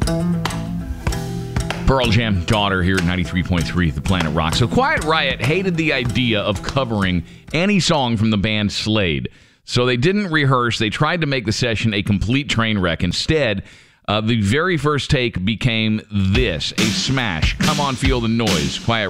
Pearl Jam, Daughter, here at 93.3 The Planet Rock. So Quiet Riot hated the idea of covering any song from the band Slade. So they didn't rehearse. They tried to make the session a complete train wreck. Instead, the very first take became this, a smash. Come on, feel the noise. Quiet